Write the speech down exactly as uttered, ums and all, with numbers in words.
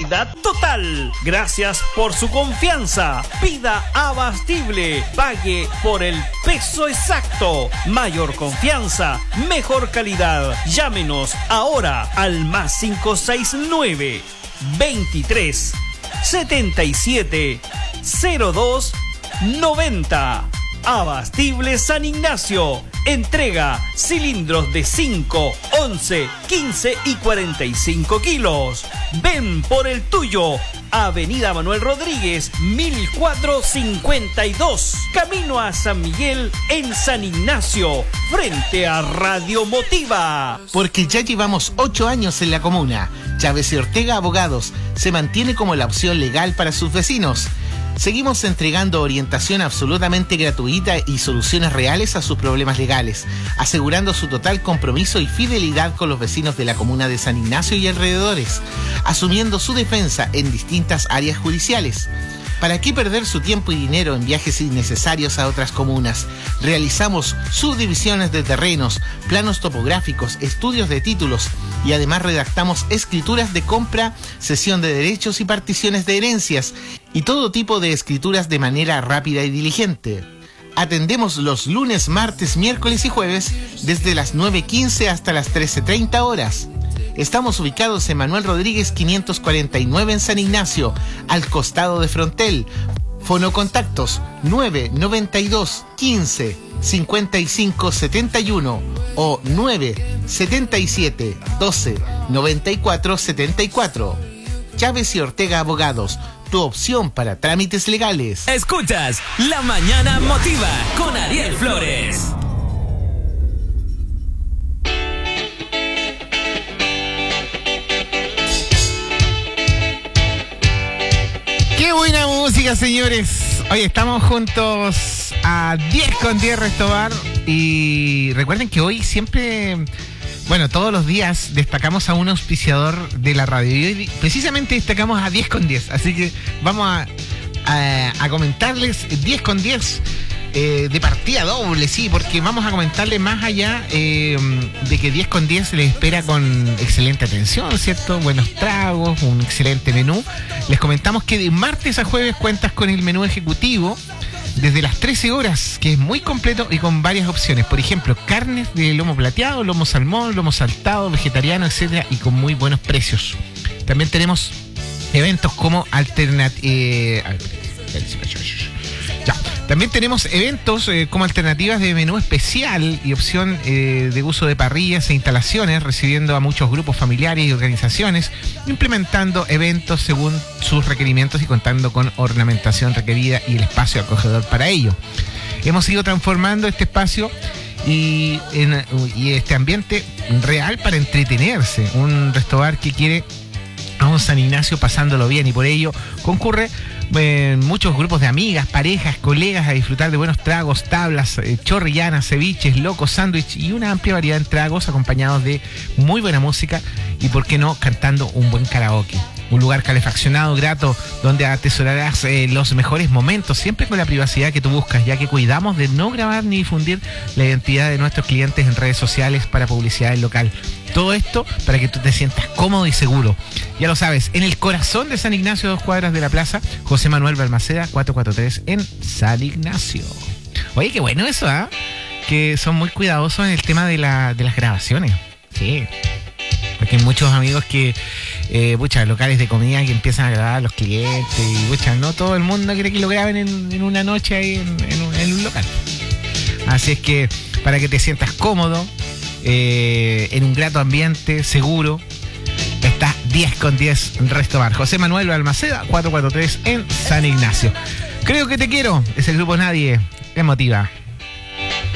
seguridad total. Gracias por su confianza. Pida Abastible. Pague por el peso exacto. Mayor confianza, mejor calidad. Llámenos ahora al más cinco seis nueve, veintitrés, setenta y siete, cero dos, noventa. Abastible San Ignacio. Entrega cilindros de cinco, once, quince y cuarenta y cinco kilos. Ven por el tuyo. Avenida Manuel Rodríguez, mil cuatrocientos cincuenta y dos. Camino a San Miguel en San Ignacio, frente a Radio Motiva. Porque ya llevamos ocho años en la comuna. Chávez y Ortega Abogados se mantiene como la opción legal para sus vecinos. Seguimos entregando orientación absolutamente gratuita y soluciones reales a sus problemas legales, asegurando su total compromiso y fidelidad con los vecinos de la comuna de San Ignacio y alrededores, asumiendo su defensa en distintas áreas judiciales. ¿Para qué perder su tiempo y dinero en viajes innecesarios a otras comunas? Realizamos subdivisiones de terrenos, planos topográficos, estudios de títulos y además redactamos escrituras de compra, cesión de derechos y particiones de herencias y todo tipo de escrituras de manera rápida y diligente. Atendemos los lunes, martes, miércoles y jueves desde las nueve quince hasta las trece treinta horas. Estamos ubicados en Manuel Rodríguez quinientos cuarenta y nueve en San Ignacio, al costado de Frontel. Fonocontactos nueve noventa y dos, quince, cincuenta y cinco, setenta y uno o nueve setenta y siete, doce, noventa y cuatro, setenta y cuatro. Chávez y Ortega Abogados, tu opción para trámites legales. Escuchas La Mañana Motiva con Ariel Flores. ¡Qué buena música, señores! Hoy estamos juntos a diez con diez Resto Bar. Y recuerden que hoy siempre, bueno, todos los días destacamos a un auspiciador de la radio. Y hoy precisamente destacamos a diez con diez. Así que vamos a, a, a comentarles diez con diez eh, de partida doble, sí, porque vamos a comentarles más allá eh, de que diez con diez les espera con excelente atención, ¿cierto? Buenos tragos, un excelente menú. Les comentamos que de martes a jueves cuentas con el menú ejecutivo desde las trece horas, que es muy completo y con varias opciones. Por ejemplo, carnes de lomo plateado, lomo salmón, lomo saltado, vegetariano, etcétera, y con muy buenos precios. También tenemos eventos como alternativa. Eh, ya. También tenemos eventos eh, como alternativas de menú especial y opción eh, de uso de parrillas e instalaciones, recibiendo a muchos grupos familiares y organizaciones, implementando eventos según sus requerimientos y contando con ornamentación requerida y el espacio acogedor para ello. Hemos ido transformando este espacio y, en, y este ambiente real para entretenerse, un restaurante que quiere a un San Ignacio pasándolo bien, y por ello concurre eh, muchos grupos de amigas, parejas, colegas a disfrutar de buenos tragos, tablas, eh, chorrillanas, ceviches, locos, sándwich y una amplia variedad de tragos acompañados de muy buena música y, por qué no, cantando un buen karaoke. Un lugar calefaccionado, grato, donde atesorarás eh, los mejores momentos, siempre con la privacidad que tú buscas, ya que cuidamos de no grabar ni difundir la identidad de nuestros clientes en redes sociales para publicidad del local. Todo esto para que tú te sientas cómodo y seguro. Ya lo sabes, en el corazón de San Ignacio, dos cuadras de la plaza José Manuel Balmaceda, cuatrocientos cuarenta y tres en San Ignacio. Oye, qué bueno eso, ¿ah? ¿eh? Que son muy cuidadosos en el tema de, la, de las grabaciones. Sí. Porque hay muchos amigos que, eh, pucha, locales de comida que empiezan a grabar a los clientes y, pucha, no todo el mundo quiere que lo graben en, en una noche ahí en, en, un, en un local. Así es que, para que te sientas cómodo, eh, en un grato ambiente, seguro, está diez con diez Resto Bar. José Manuel Balmaceda, cuatrocientos cuarenta y tres en San Ignacio. Creo que te quiero, es el grupo Nadie, te motiva.